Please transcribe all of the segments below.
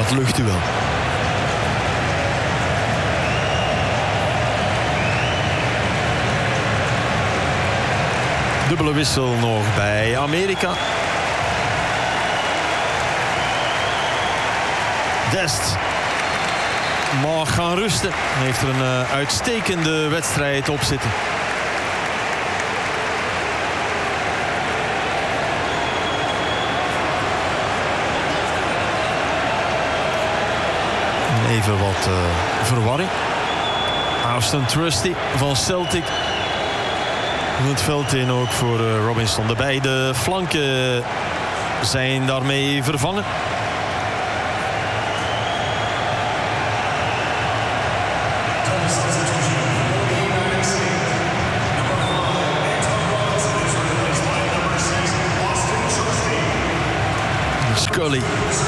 dat luchtduel. Dubbele wissel nog bij Amerika. Dest mag gaan rusten. Hij heeft er een uitstekende wedstrijd op zitten. Even wat verwarring. Austin Trusty van Celtic. Het veld in ook voor Robinson. De beide flanken zijn daarmee vervangen. Scully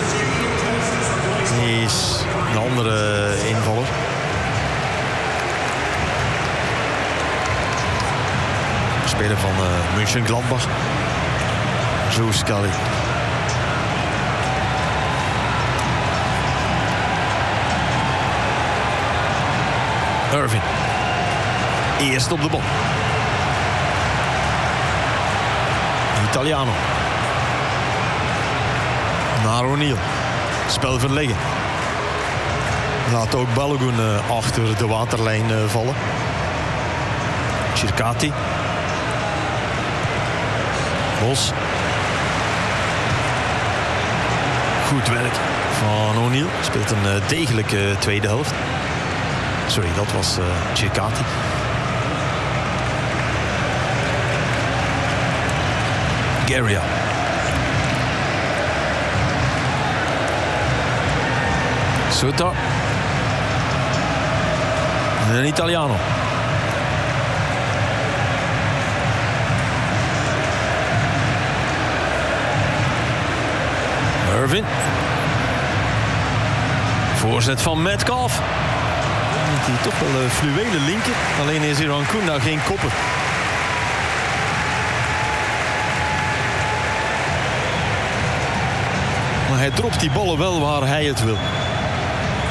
is een andere invaller. Speler van Mönchengladbach. Joe Scully. Irving. Eerst op de bal. Italiano. Naar O'Neill. Spel verleggen. Laat ook Balogun achter de waterlijn vallen. Circati. Bos. Goed werk van O'Neill. Speelt een degelijke tweede helft. Sorry, dat was Circati. Garia. Sutta. En Italiano. Irving. Voorzet van Metcalf. Die toch wel een fluwele linker. Alleen is hier Ancuna geen kopper. Maar hij dropt die ballen wel waar hij het wil.